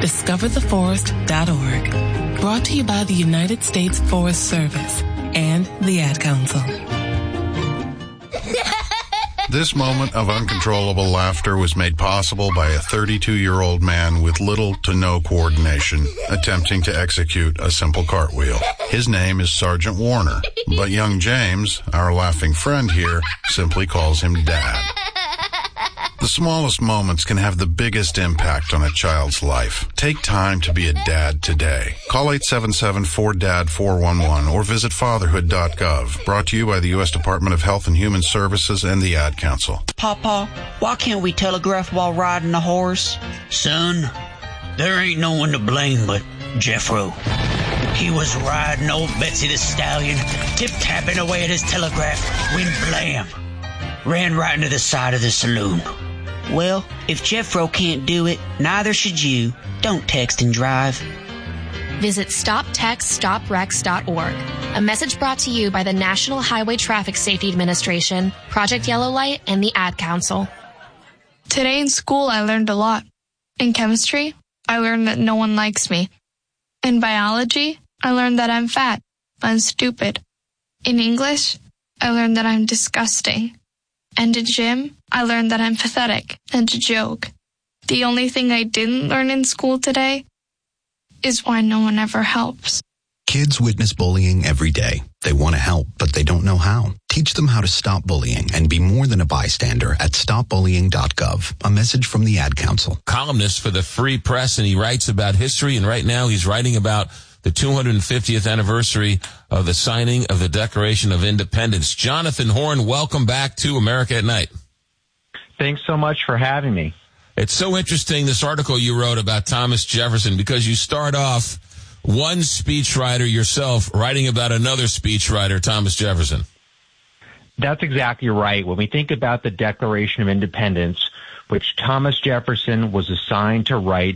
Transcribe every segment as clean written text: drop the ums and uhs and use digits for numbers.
discovertheforest.org. Brought to you by the United States Forest Service and the Ad Council. This moment of uncontrollable laughter was made possible by a 32-year-old man with little to no coordination attempting to execute a simple cartwheel. His name is Sergeant Warner, but young James, our laughing friend here, simply calls him Dad. The smallest moments can have the biggest impact on a child's life. Take time to be a dad today. Call 877-4DAD-411 or visit fatherhood.gov. Brought to you by the U.S. Department of Health and Human Services and the Ad Council. Papa, why can't we telegraph while riding a horse? Son, there ain't no one to blame but Jeffro. He was riding old Betsy the Stallion, tip-tapping away at his telegraph when blam! Ran right into the side of the saloon. Well, if Jeffro can't do it, neither should you. Don't text and drive. Visit StopTextStopWrecks.org. A message brought to you by the National Highway Traffic Safety Administration, Project Yellow Light, and the Ad Council. Today in school, I learned a lot. In chemistry, I learned that no one likes me. In biology, I learned that I'm fat and stupid. In English, I learned that I'm disgusting. And in gym, I learned that I'm pathetic and a joke. The only thing I didn't learn in school today is why no one ever helps. Kids witness bullying every day. They want to help, but they don't know how. Teach them how to stop bullying and be more than a bystander at stopbullying.gov. A message from the Ad Council. Columnist for the Free Press, and he writes about history, and right now he's writing about the 250th anniversary of the signing of the Declaration of Independence. Jonathan Horn, welcome back to America at Night. Thanks so much for having me. It's so interesting, this article you wrote about Thomas Jefferson, because you start off one speechwriter yourself writing about another speechwriter, Thomas Jefferson. That's exactly right. When we think about the Declaration of Independence, which Thomas Jefferson was assigned to write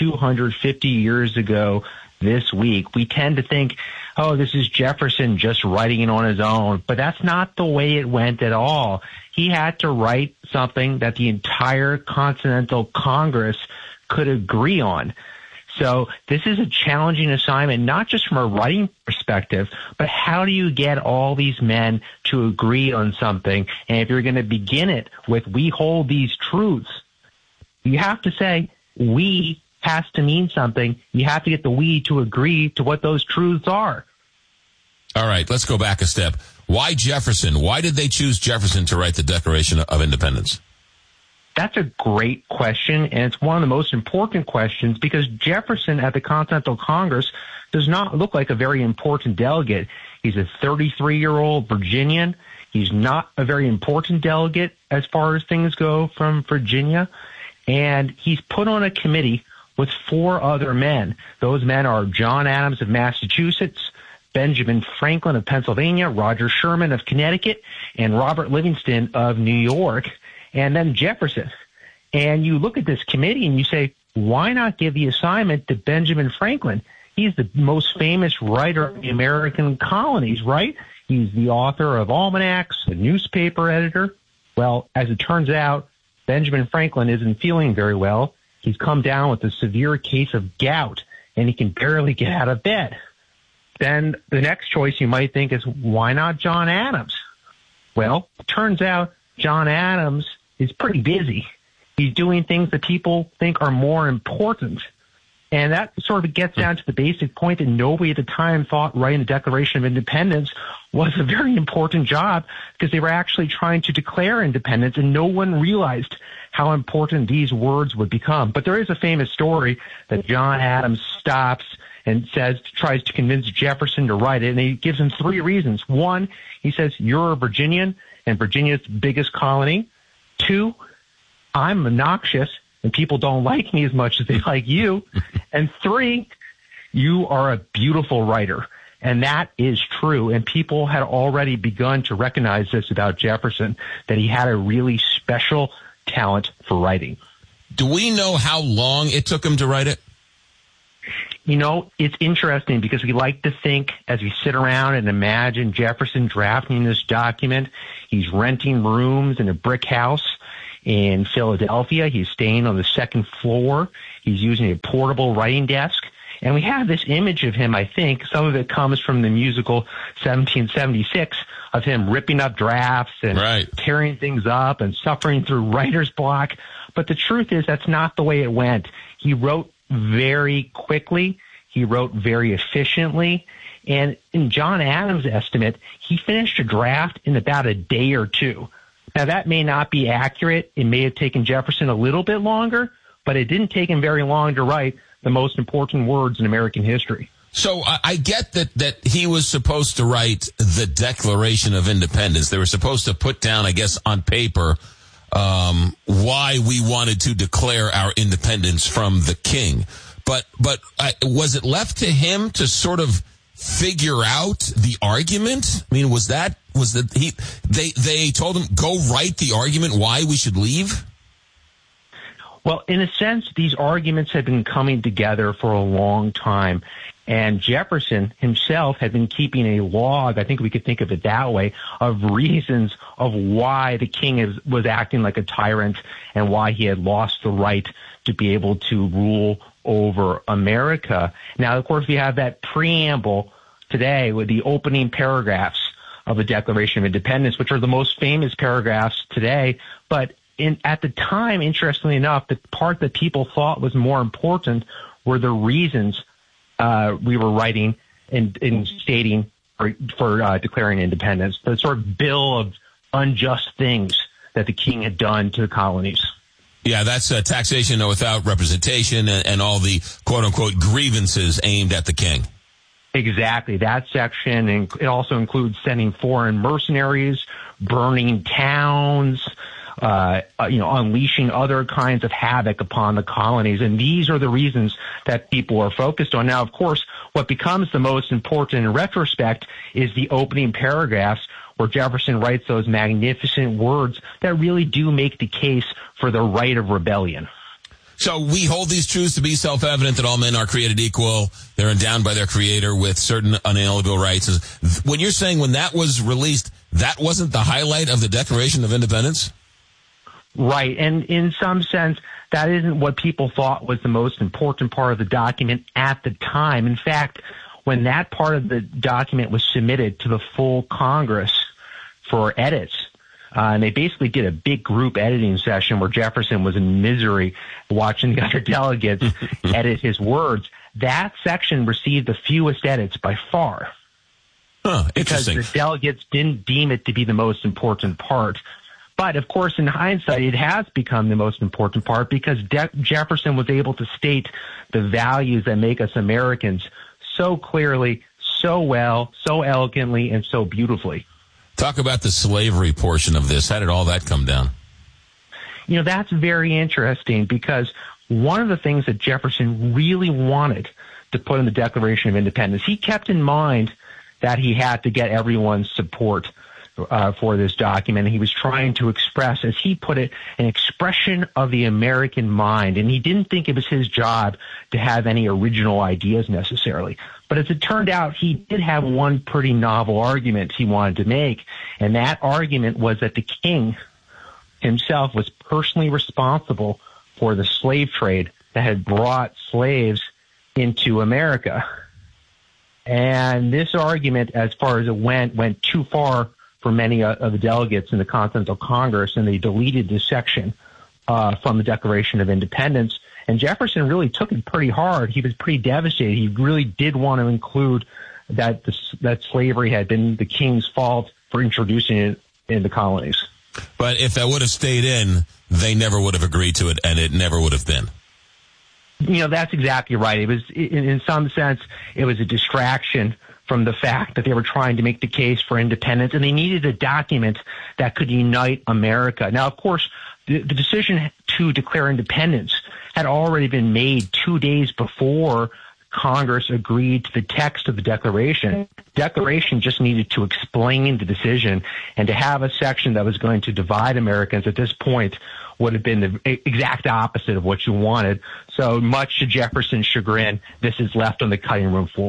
250 years ago this week, we tend to think, oh, this is Jefferson just writing it on his own. But that's not the way it went at all. He had to write something that the entire Continental Congress could agree on. So this is a challenging assignment, not just from a writing perspective, but how do you get all these men to agree on something? And if you're going to begin it with, we hold these truths, you have to say, we has to mean something. You have to get the we to agree to what those truths are. All right, let's go back a step. Why Jefferson? Why did they choose Jefferson to write the Declaration of Independence? That's a great question, and it's one of the most important questions because Jefferson at the Continental Congress does not look like a very important delegate. He's a 33-year-old Virginian. He's not a very important delegate as far as things go from Virginia, and he's put on a committee with four other men. Those men are John Adams of Massachusetts, Benjamin Franklin of Pennsylvania, Roger Sherman of Connecticut, and Robert Livingston of New York, and then Jefferson. And you look at this committee and you say, why not give the assignment to Benjamin Franklin? He's the most famous writer of the American colonies, right? He's the author of almanacs, a newspaper editor. Well, as it turns out, Benjamin Franklin isn't feeling very well. He's come down with a severe case of gout, and he can barely get out of bed. Then the next choice you might think is, why not John Adams? Well, it turns out John Adams is pretty busy. He's doing things that people think are more important. And that sort of gets down to the basic point that nobody at the time thought writing the Declaration of Independence was a very important job because they were actually trying to declare independence, and no one realized how important these words would become. But there is a famous story that John Adams stops and tries to convince Jefferson to write it, and he gives him three reasons. One, he says, you're a Virginian, and Virginia's the biggest colony. Two, I'm obnoxious, and people don't like me as much as they like you. And three, you are a beautiful writer. And that is true. And people had already begun to recognize this about Jefferson, that he had a really special talent for writing. Do we know how long it took him to write it? You know, it's interesting because we like to think as we sit around and imagine Jefferson drafting this document, he's renting rooms in a brick house. in Philadelphia. He's staying on the second floor. He's using a portable writing desk. And we have this image of him, I think, some of it comes from the musical 1776, of him ripping up drafts and tearing things up and suffering through writer's block. But the truth is that's not the way it went. He wrote very quickly. He wrote very efficiently. And in John Adams' estimate, he finished a draft in about a day or two. Now, that may not be accurate. It may have taken Jefferson a little bit longer, but it didn't take him very long to write the most important words in American history. So I get that he was supposed to write the Declaration of Independence. They were supposed to put down, I guess, on paper why we wanted to declare our independence from the king. But was it left to him to sort of figure out the argument? I mean, they told him, go write the argument why we should leave? Well, in a sense, these arguments had been coming together for a long time, and Jefferson himself had been keeping a log, I think we could think of it that way, of reasons of why the king was acting like a tyrant and why he had lost the right to be able to rule over America. Now, of course, we have that preamble today with the opening paragraphs of the Declaration of Independence, which are the most famous paragraphs today, but at the time, interestingly enough, the part that people thought was more important were the reasons we were writing and stating for declaring independence, the sort of bill of unjust things that the king had done to the colonies. Yeah, that's taxation without representation and all the quote-unquote grievances aimed at the king. Exactly. That section, and it also includes sending foreign mercenaries, burning towns, unleashing other kinds of havoc upon the colonies. And these are the reasons that people are focused on. Now, of course, what becomes the most important in retrospect is the opening paragraphs where Jefferson writes those magnificent words that really do make the case for the right of rebellion. So we hold these truths to be self-evident that all men are created equal. They're endowed by their creator with certain unalienable rights. When you're saying when that was released, that wasn't the highlight of the Declaration of Independence? Right. And in some sense, that isn't what people thought was the most important part of the document at the time. In fact, when that part of the document was submitted to the full Congress for edits, and they basically did a big group editing session where Jefferson was in misery watching the other delegates edit his words, that section received the fewest edits by far. Because the delegates didn't deem it to be the most important part. But, of course, in hindsight, it has become the most important part because Jefferson was able to state the values that make us Americans so clearly, so well, so elegantly, and so beautifully. Talk about the slavery portion of this. How did all that come down? That's very interesting because one of the things that Jefferson really wanted to put in the Declaration of Independence, he kept in mind that he had to get everyone's support for this document. He was trying to express, as he put it, an expression of the American mind. And he didn't think it was his job to have any original ideas necessarily. But as it turned out, he did have one pretty novel argument he wanted to make. And that argument was that the king himself was personally responsible for the slave trade that had brought slaves into America. And this argument, as far as it went too far for many of the delegates in the Continental Congress, and they deleted this section from the Declaration of Independence. And Jefferson really took it pretty hard. He was pretty devastated. He really did want to include that slavery had been the king's fault for introducing it in the colonies. But if that would have stayed in, they never would have agreed to it, and it never would have been. That's exactly right. It was, in some sense, it was a distraction from the fact that they were trying to make the case for independence, and they needed a document that could unite America. Now, of course, the decision to declare independence had already been made 2 days before Congress agreed to the text of the Declaration. The Declaration just needed to explain the decision, and to have a section that was going to divide Americans at this point would have been the exact opposite of what you wanted. So much to Jefferson's chagrin, this is left on the cutting room floor.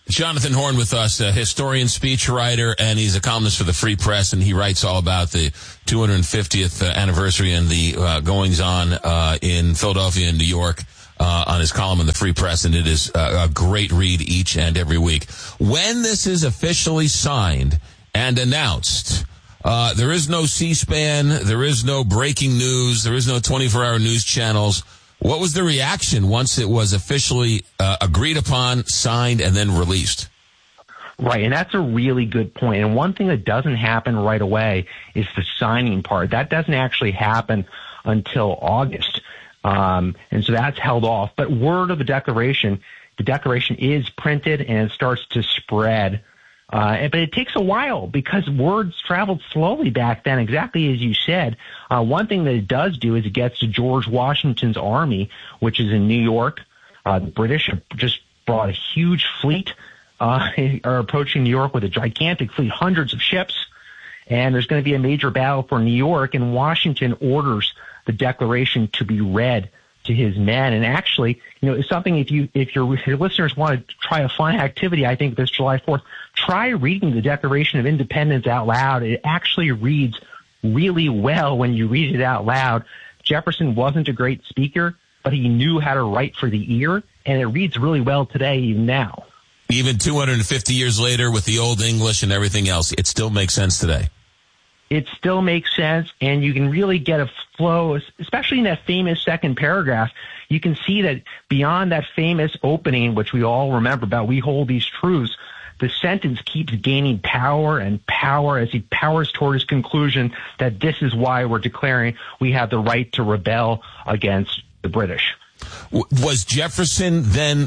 Jonathan Horn with us, a historian, speechwriter, and he's a columnist for the Free Press, and he writes all about the 250th anniversary and the goings-on in Philadelphia and New York on his column in the Free Press, and it is a great read each and every week. When this is officially signed and announced, there is no C-SPAN, there is no breaking news, there is no 24-hour news channels. What was the reaction once it was officially agreed upon, signed, and then released? Right, and that's a really good point. And one thing that doesn't happen right away is the signing part. That doesn't actually happen until August. And so that's held off. But word of the declaration is printed and it starts to spread. But it takes a while because words traveled slowly back then, exactly as you said. One thing that it does do is it gets to George Washington's army, which is in New York. The British have just brought a huge fleet, are approaching New York with a gigantic fleet, hundreds of ships. And there's going to be a major battle for New York, and Washington orders the declaration to be read to his men. And actually, it's something if your listeners want to try a fun activity, I think this July 4th, try reading the Declaration of Independence out loud. It actually reads really well when you read it out loud. Jefferson wasn't a great speaker, but he knew how to write for the ear, and it reads really well today, even now. Even 250 years later with the Old English and everything else, it still makes sense today. It still makes sense, and you can really get a flow, especially in that famous second paragraph. You can see that beyond that famous opening, which we all remember about, we hold these truths, the sentence keeps gaining power and power as he powers toward his conclusion that this is why we're declaring we have the right to rebel against the British. Was Jefferson then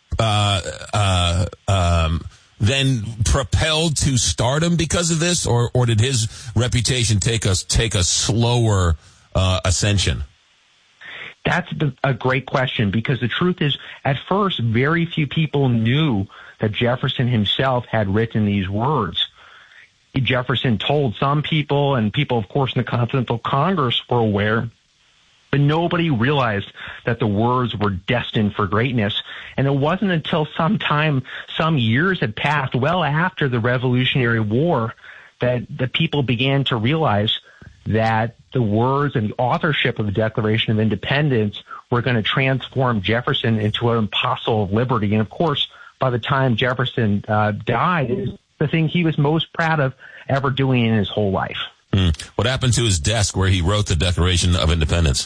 propelled to stardom because of this, or did his reputation take a slower ascension? That's a great question, because the truth is, at first, very few people knew that Jefferson himself had written these words. Jefferson told some people, and people, of course, in the Continental Congress were aware, but nobody realized that the words were destined for greatness. And it wasn't until some years had passed, well after the Revolutionary War, that the people began to realize that the words and the authorship of the Declaration of Independence were going to transform Jefferson into an apostle of liberty. And of course, by the time Jefferson died, it was the thing he was most proud of ever doing in his whole life. What happened to his desk where he wrote the Declaration of Independence?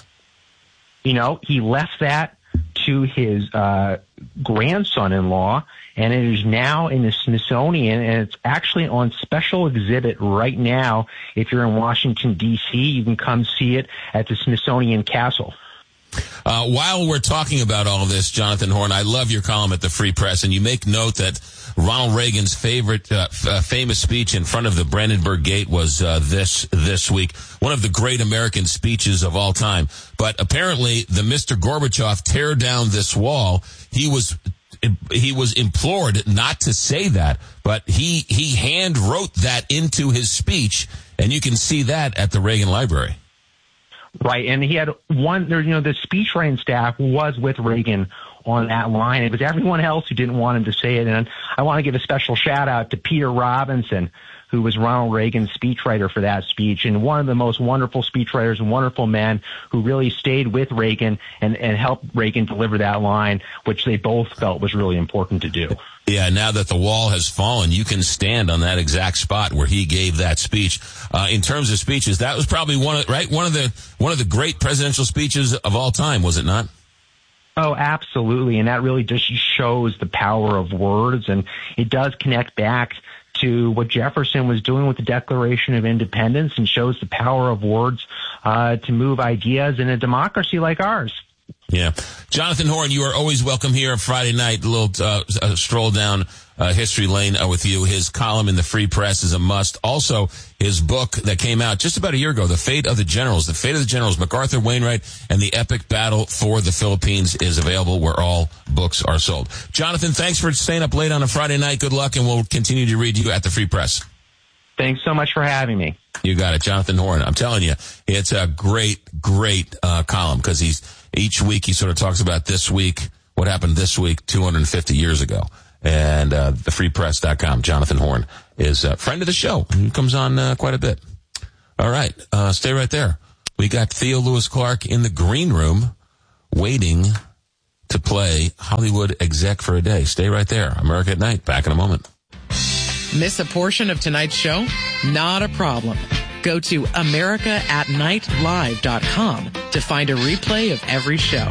He left that to his grandson-in-law, and it is now in the Smithsonian, and it's actually on special exhibit right now. If you're in Washington, D.C., you can come see it at the Smithsonian Castle. While we're talking about all this, Jonathan Horn, I love your column at the Free Press, and you make note that Ronald Reagan's famous speech in front of the Brandenburg Gate was this week, one of the great American speeches of all time. But apparently, the Mr. Gorbachev tear down this wall, he was implored not to say that, but he hand wrote that into his speech, and you can see that at the Reagan Library. Right, and he had the speechwriting staff was with Reagan on that line. It was everyone else who didn't want him to say it. And I want to give a special shout out to Peter Robinson, who was Ronald Reagan's speechwriter for that speech, and one of the most wonderful speechwriters and wonderful men who really stayed with Reagan and helped Reagan deliver that line, which they both felt was really important to do. Yeah, now that the wall has fallen, you can stand on that exact spot where he gave that speech. In terms of speeches, that was probably one of the great presidential speeches of all time, was it not? Oh, absolutely. And that really just shows the power of words, and it does connect back to what Jefferson was doing with the Declaration of Independence, and shows the power of words to move ideas in a democracy like ours. Yeah. Jonathan Horn, you are always welcome here on Friday night. A little stroll down history lane with you. His column in the Free Press is a must. Also, his book that came out just about a year ago, The Fate of the Generals, MacArthur, Wainwright, and the Epic Battle for the Philippines, is available where all books are sold. Jonathan, thanks for staying up late on a Friday night. Good luck, and we'll continue to read you at the Free Press. Thanks so much for having me. You got it. Jonathan Horn. I'm telling you, it's a great column, because each week he sort of talks about this week, what happened this week 250 years ago. and thefreepress.com. Jonathan Horn is a friend of the show. He comes on quite a bit. All right, stay right there. We got Theo Lewis Clark in the green room waiting to play Hollywood Exec for a Day. Stay right there. America at Night. Back in a moment. Miss a portion of tonight's show? Not a problem. Go to AmericaAtNightLive.com to find a replay of every show.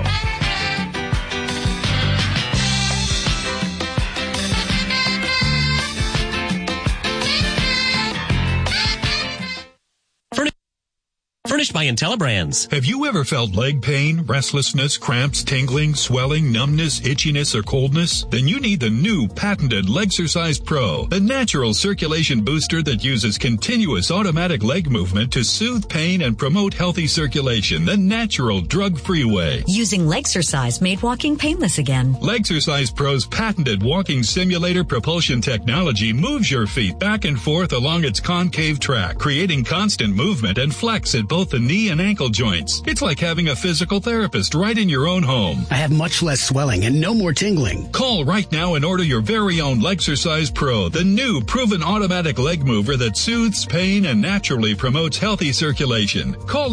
Furnished by IntelliBrands. Have you ever felt leg pain, restlessness, cramps, tingling, swelling, numbness, itchiness, or coldness? Then you need the new patented Legsercise Pro, a natural circulation booster that uses continuous automatic leg movement to soothe pain and promote healthy circulation the natural drug-free way. Using Legsercise made walking painless again. Legsercise Pro's patented walking simulator propulsion technology moves your feet back and forth along its concave track, creating constant movement and flex at both the knee and ankle joints. It's like having a physical therapist right in your own home. I have much less swelling and no more tingling. Call right now and order your very own Legsercise Pro, the new proven automatic leg mover that soothes pain and naturally promotes healthy circulation. Call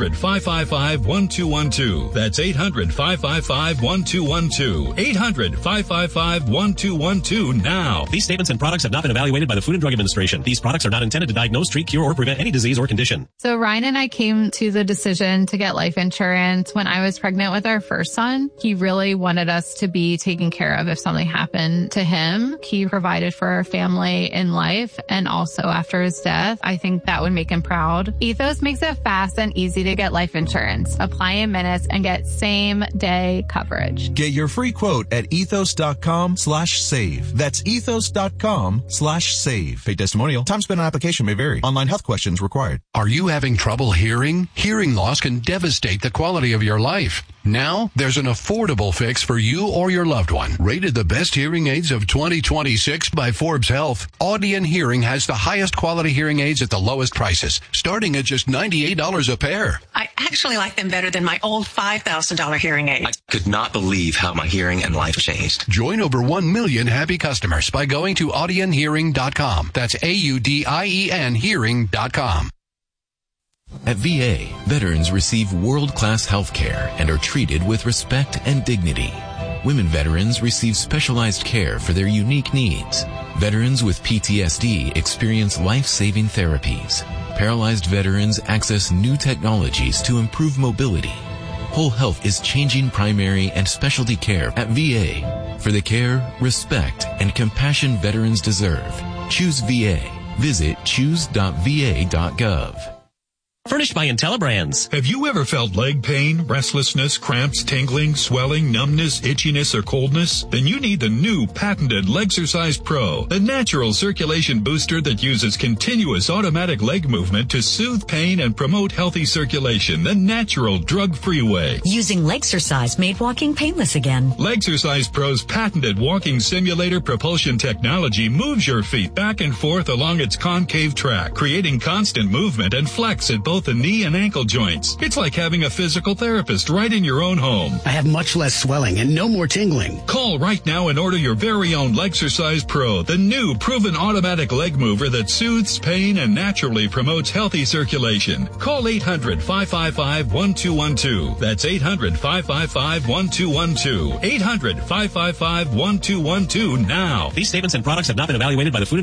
800-555-1212. That's 800-555-1212. 800-555-1212 now. These statements and products have not been evaluated by the Food and Drug Administration. These products are not intended to diagnose, treat, cure, or prevent any disease or condition. So Ryan and I came to the decision to get life insurance when I was pregnant with our first son. He really wanted us to be taken care of if something happened to him. He provided for our family in life and also after his death. I think that would make him proud. Ethos makes it fast and easy to get life insurance. Apply in minutes and get same day coverage. Get your free quote at ethos.com/save. That's ethos.com/save. Pay testimonial. Time spent on application may vary. Online health questions required. Are you having trouble hearing? Hearing loss can devastate the quality of your life. Now, there's an affordable fix for you or your loved one. Rated the best hearing aids of 2026 by Forbes Health, Audion Hearing has the highest quality hearing aids at the lowest prices, starting at just $98 a pair. I actually like them better than my old $5,000 hearing aid. I could not believe how my hearing and life changed. Join over 1 million happy customers by going to audionhearing.com. That's AUDIEN hearing.com. At VA, veterans receive world-class health care and are treated with respect and dignity. Women veterans receive specialized care for their unique needs. Veterans with PTSD experience life-saving therapies. Paralyzed veterans access new technologies to improve mobility. Whole Health is changing primary and specialty care at VA for the care, respect, and compassion veterans deserve. Choose VA. Visit choose.va.gov. Furnished by IntelliBrands. Have you ever felt leg pain, restlessness, cramps, tingling, swelling, numbness, itchiness, or coldness? Then you need the new patented Legsercise Pro, the natural circulation booster that uses continuous automatic leg movement to soothe pain and promote healthy circulation the natural drug-free way. Using Legsercise made walking painless again. Legsercise Pro's patented walking simulator propulsion technology moves your feet back and forth along its concave track, creating constant movement and flex at both the knee and ankle joints. It's like having a physical therapist right in your own home. I have much less swelling and no more tingling. Call right now and order your very own Legsercise Pro, the new proven automatic leg mover that soothes pain and naturally promotes healthy circulation. Call 800-555-1212. That's 800-555-1212. 800-555-1212 now. These statements and products have not been evaluated by the Food and Drug Administration. These products are not intended to diagnose, treat, cure, or prevent any disease or condition. Are you paying too much for term life insurance? A man age 50, non-tobacco user can obtain $500,000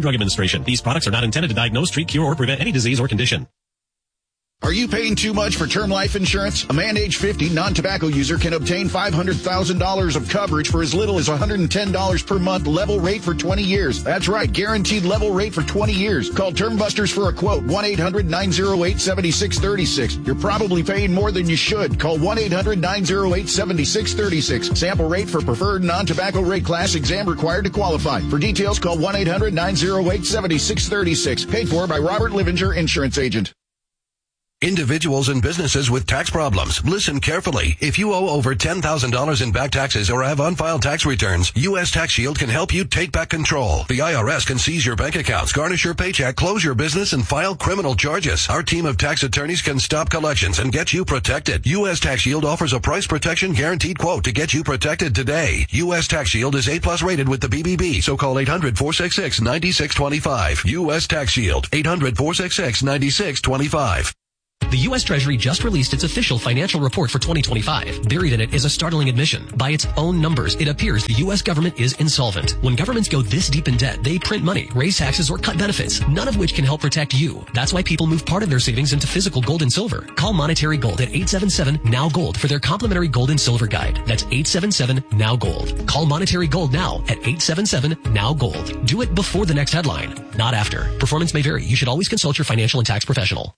of coverage for as little as $110 per month, level rate for 20 years. That's right, guaranteed level rate for 20 years. Call Term Busters for a quote, 1-800-908-7636. You're probably paying more than you should. Call 1-800-908-7636. Sample rate for preferred non-tobacco rate class, exam required to qualify. For details, call 1-800-908-7636. Paid for by Robert Livinger, insurance agent. Individuals and businesses with tax problems, listen carefully. If you owe over $10,000 in back taxes or have unfiled tax returns, U.S. Tax Shield can help you take back control. The IRS can seize your bank accounts, garnish your paycheck, close your business, and file criminal charges. Our team of tax attorneys can stop collections and get you protected. U.S. Tax Shield offers a price protection guaranteed quote to get you protected today. U.S. Tax Shield is A+ rated with the BBB, so call 800-466-9625. U.S. Tax Shield, 800-466-9625. The U.S. Treasury just released its official financial report for 2025. Buried in it is a startling admission. By its own numbers, it appears the U.S. government is insolvent. When governments go this deep in debt, they print money, raise taxes, or cut benefits, none of which can help protect you. That's why people move part of their savings into physical gold and silver. Call Monetary Gold at 877-NOW-GOLD for their complimentary gold and silver guide. That's 877-NOW-GOLD. Call Monetary Gold now at 877-NOW-GOLD. Do it before the next headline, not after. Performance may vary. You should always consult your financial and tax professional.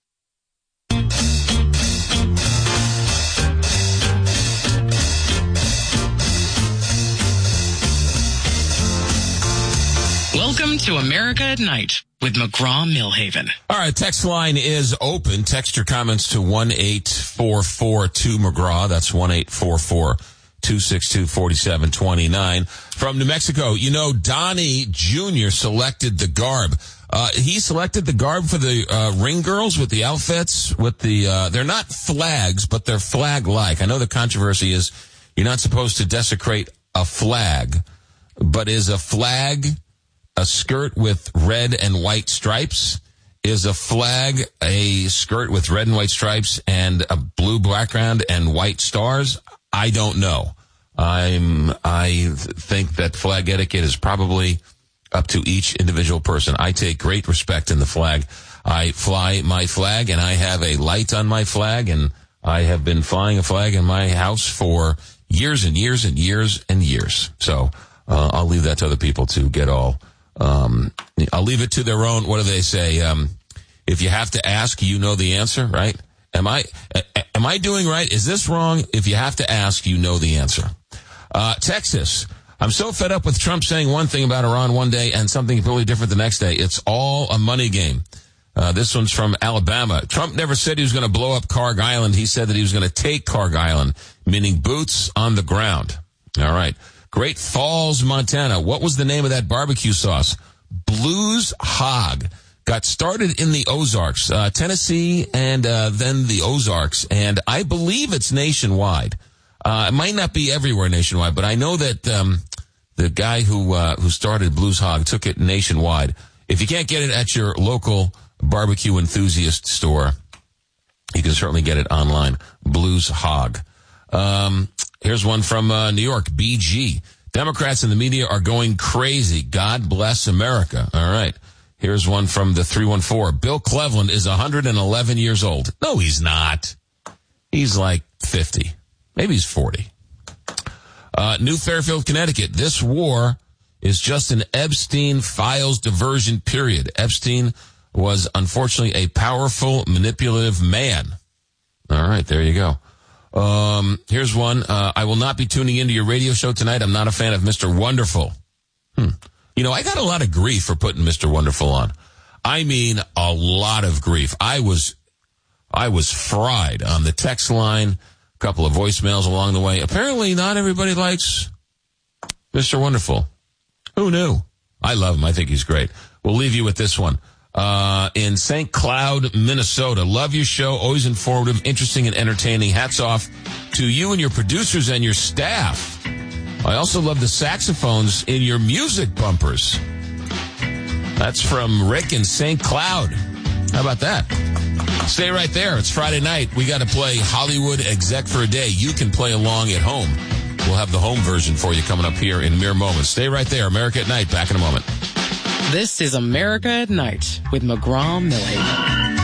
Welcome to America at Night with McGraw-Millhaven. All right, text line is open. Text your comments to 1-844-2-McGraw. That's 1-844-262-4729. From New Mexico, you know, Donnie Jr. selected the garb. He selected the garb for the ring girls with the outfits, with the they're not flags, but they're flag-like. I know the controversy is you're not supposed to desecrate a flag, but is a flag a skirt with red and white stripes? Is a flag a skirt with red and white stripes and a blue background and white stars? I don't know. I think that flag etiquette is probably up to each individual person. I take great respect in the flag. I fly my flag, and I have a light on my flag, and I have been flying a flag in my house for years and years and years and years. So I'll leave that to other people to get all. I'll leave it to their own. What do they say? If you have to ask, you know the answer, right? Am I doing right? Is this wrong? If you have to ask, you know the answer. Texas. I'm so fed up with Trump saying one thing about Iran one day and something completely different the next day. It's all a money game. This one's from Alabama. Trump never said he was going to blow up Carg Island. He said that he was going to take Carg Island, meaning boots on the ground. All right. Great Falls, Montana. What was the name of that barbecue sauce? Blues Hog. Got started in the Ozarks, Tennessee, and then the Ozarks. And I believe it's nationwide. It might not be everywhere nationwide, but I know that the guy who started Blues Hog took it nationwide. If you can't get it at your local barbecue enthusiast store, you can certainly get it online. Blues Hog. Here's one from New York, BG. Democrats and the media are going crazy. God bless America. All right. Here's one from the 314. Bill Cleveland is 111 years old. No, he's not. He's like 50. Maybe he's 40. New Fairfield, Connecticut. This war is just an Epstein files diversion period. Epstein was unfortunately a powerful, manipulative man. All right, there you go. Here's one. I will not be tuning into your radio show tonight. I'm not a fan of Mr. Wonderful. You know, I got a lot of grief for putting Mr. Wonderful on. I mean, a lot of grief. I was fried on the text line, a couple of voicemails along the way. Apparently not everybody likes Mr. Wonderful. Who knew? I love him. I think he's great. We'll leave you with this one. In St. Cloud, Minnesota. Love your show. Always informative, interesting, and entertaining. Hats off to you and your producers and your staff. I also love the saxophones in your music bumpers. That's from Rick in St. Cloud. How about that? Stay right there. It's Friday night. We got to play Hollywood Exec for a Day. You can play along at home. We'll have the home version for you coming up here in mere moments. Stay right there. America at Night. Back in a moment. This is America at Night with McGraw-Millhaven.